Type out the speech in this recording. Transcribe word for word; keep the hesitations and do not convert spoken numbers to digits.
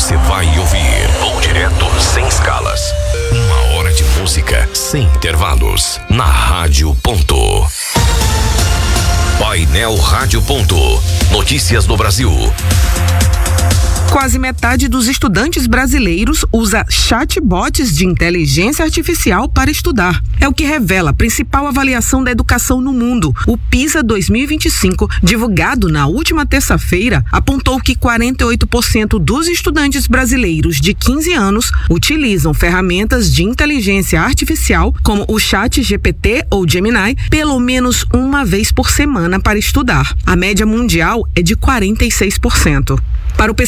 Você vai ouvir Voo Direto sem escalas. Uma hora de música sem intervalos. Na Rádio Ponto. Painel Rádio Ponto. Notícias do Brasil. Quase metade dos estudantes brasileiros usa chatbots de inteligência artificial para estudar. É o que revela a principal avaliação da educação no mundo. O PISA dois mil e vinte e cinco, divulgado na última terça-feira, apontou que quarenta e oito por cento dos estudantes brasileiros de quinze anos utilizam ferramentas de inteligência artificial, como o Chat G P T ou Gemini, pelo menos uma vez por semana para estudar. A média mundial é de quarenta e seis por cento. Para o